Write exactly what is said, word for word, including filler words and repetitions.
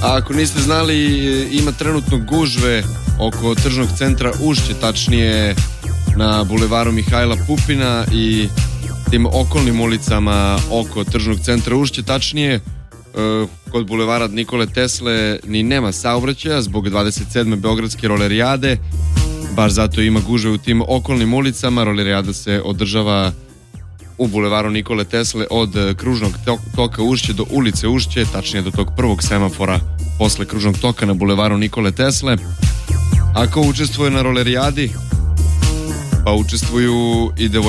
A ako niste znali, ima trenutno gužve oko tržnog centra Ušće, tačnije na bulevaru Mihajla Pupina i tim okolnim ulicama oko tržnog centra Ušće, tačnije kod bulevara Nikole Tesle ni nema saobraćaja zbog dvadeset sedme beogradske rolerijade. Baš zato ima gužve u tim okolnim ulicama. Rolerijada se održava u bulevaru Nikole Tesle od kružnog toka Ušće do ulice Ušće, tačnije do tog prvog semafora posle kružnog toka na bulevaru Nikole Tesle. Ako učestvuje na rolerijadi, pa učestvuju i devojčice